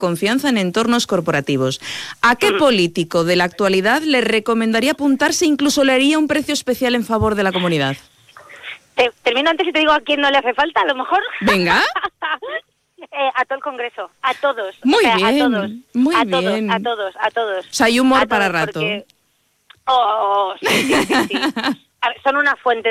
confianza en entornos corporativos. ¿A qué político de la actualidad le recomendaría apuntarse, incluso le haría un precio especial en favor de la comunidad? Termino antes y te digo a quién no le hace falta, a lo mejor. Venga. A todo el Congreso, a todos. Muy bien, a todos, muy a bien. Todos, a todos. O sea, hay humor para rato. Porque... sí. A ver, son una fuente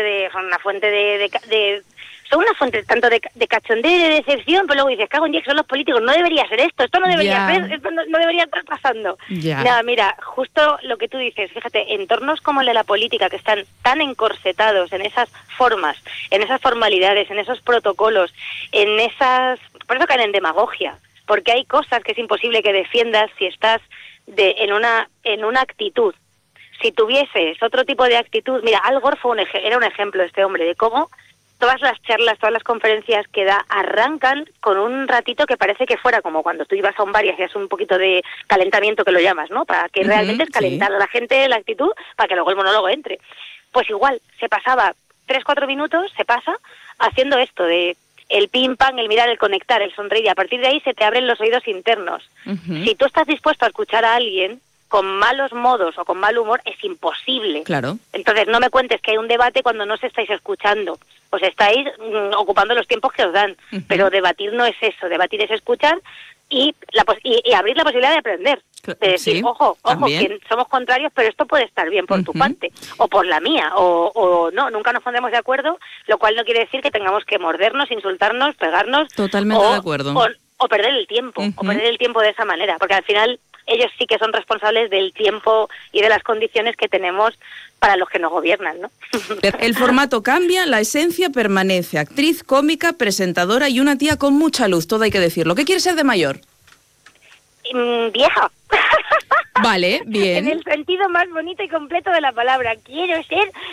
tanto de cachondeo y de decepción, pero luego dices, cago en Dios, son los políticos, no debería ser esto no debería ser, esto no debería estar pasando. Nada, mira, justo lo que tú dices, fíjate, entornos como el de la política, que están tan encorsetados en esas formas, en esas formalidades, en esos protocolos, por eso caen en demagogia, porque hay cosas que es imposible que defiendas si estás en una actitud. Si tuvieses otro tipo de actitud, mira, Al Gore era un ejemplo este hombre de cómo todas las charlas, todas las conferencias que da arrancan con un ratito que parece que fuera como cuando tú ibas a un bar y hacías un poquito de calentamiento, que lo llamas, ¿no? Para que realmente es calentar a la gente la actitud para que luego el monólogo entre. Pues igual, se pasaba 3-4 minutos, se pasa haciendo esto de el pim pam, el mirar, el conectar, el sonreír, y a partir de ahí se te abren los oídos internos. Si tú estás dispuesto a escuchar a alguien con malos modos o con mal humor, es imposible. Claro. Entonces no me cuentes que hay un debate cuando no os estáis escuchando. Os estáis ocupando los tiempos que os dan. Pero debatir no es eso. Debatir es escuchar y abrir la posibilidad de aprender. De decir, sí, ojo, que somos contrarios, pero esto puede estar bien por tu parte, o por la mía, o no, nunca nos pondremos de acuerdo, lo cual no quiere decir que tengamos que mordernos, insultarnos, pegarnos. Totalmente de acuerdo. O perder el tiempo, o perder el tiempo de esa manera, porque al final ellos sí que son responsables del tiempo y de las condiciones que tenemos para los que nos gobiernan, ¿no? El formato cambia, la esencia permanece. Actriz, cómica, presentadora y una tía con mucha luz, todo hay que decirlo. ¿Qué quieres ser de mayor? Vieja. Vale, bien. En el sentido más bonito y completo de la palabra. Quiero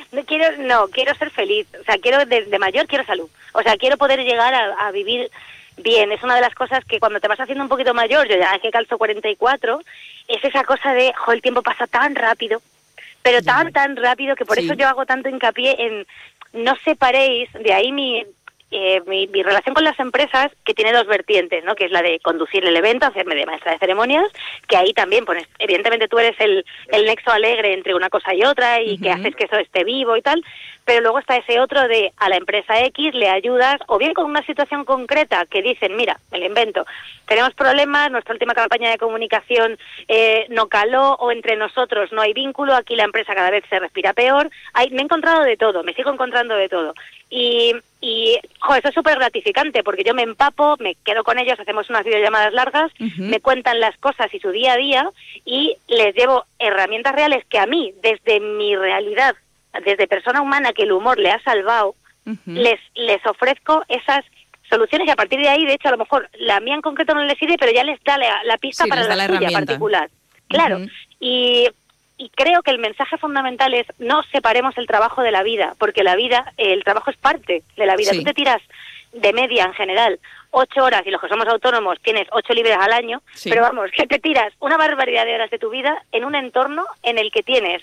ser feliz. O sea, de mayor quiero salud. O sea, quiero poder llegar a vivir bien. Es una de las cosas que cuando te vas haciendo un poquito mayor, yo ya que calzo 44, es esa cosa de, el tiempo pasa tan rápido, pero tan rápido, que por eso yo hago tanto hincapié en no separéis, de ahí mi relación con las empresas, que tiene dos vertientes, ¿no? Que es la de conducir el evento, hacerme de maestra de ceremonias, que ahí también pones, evidentemente tú eres el nexo alegre entre una cosa y otra y que haces que eso esté vivo y tal, pero luego está ese otro de a la empresa X le ayudas, o bien con una situación concreta que dicen, mira, me lo invento, tenemos problemas, nuestra última campaña de comunicación no caló, o entre nosotros no hay vínculo, aquí la empresa cada vez se respira peor. Me he encontrado de todo, me sigo encontrando de todo. Y eso es súper gratificante, porque yo me empapo, me quedo con ellos, hacemos unas videollamadas largas, me cuentan las cosas y su día a día, y les llevo herramientas reales que a mí, desde mi realidad, desde persona humana que el humor le ha salvado, les ofrezco esas soluciones, y a partir de ahí, de hecho, a lo mejor la mía en concreto no les sirve, pero ya les da la pista para la suya particular. Claro, y creo que el mensaje fundamental es no separemos el trabajo de la vida, porque el trabajo es parte de la vida. Tú te tiras de media en general 8 horas, y los que somos autónomos tienes 8 libres al año, pero vamos, que te tiras una barbaridad de horas de tu vida en un entorno en el que tienes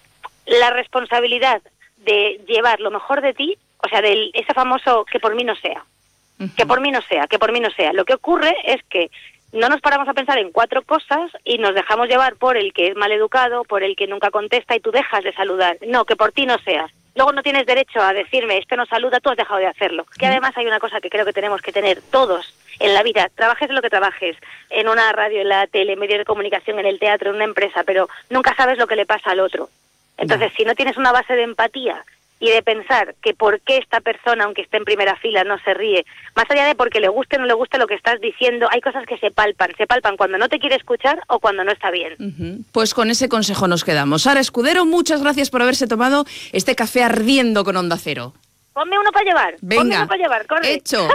la responsabilidad de llevar lo mejor de ti, o sea, de ese famoso que por mí no sea. Que por mí no sea. Lo que ocurre es que no nos paramos a pensar en 4 cosas y nos dejamos llevar por el que es mal educado, por el que nunca contesta, y tú dejas de saludar. No, que por ti no sea. Luego no tienes derecho a decirme, este no saluda, tú has dejado de hacerlo. Que además hay una cosa que creo que tenemos que tener todos en la vida. Trabajes en lo que trabajes, en una radio, en la tele, en medios de comunicación, en el teatro, en una empresa, pero nunca sabes lo que le pasa al otro. Entonces, si no tienes una base de empatía y de pensar que por qué esta persona, aunque esté en primera fila, no se ríe, más allá de porque le guste o no le guste lo que estás diciendo, hay cosas que se palpan cuando no te quiere escuchar o cuando no está bien. Pues con ese consejo nos quedamos. Sara Escudero, muchas gracias por haberse tomado este café ardiendo con Onda Cero. Ponme uno para llevar. Venga, corre. Hecho.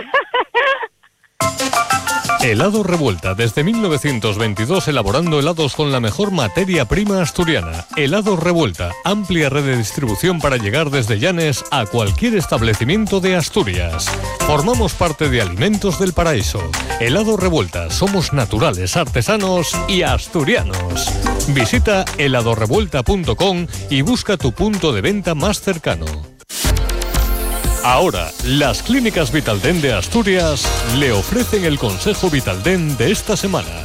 Helado Revuelta, desde 1922 elaborando helados con la mejor materia prima asturiana. Helado Revuelta, amplia red de distribución para llegar desde Llanes a cualquier establecimiento de Asturias. Formamos parte de Alimentos del Paraíso. Helado Revuelta, somos naturales, artesanos y asturianos. Visita heladorevuelta.com y busca tu punto de venta más cercano. Ahora, las clínicas Vitaldent de Asturias le ofrecen el consejo Vitaldent de esta semana.